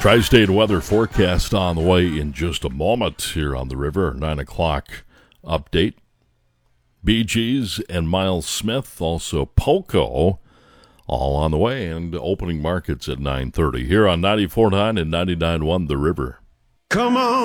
Tri-State weather forecast on the way in just a moment here on the river. 9 o'clock update. Bee Gees and Miles Smith, also Poco, all on the way, and opening markets at 9:30 here on 94.9 and 99.1 The River. Come on.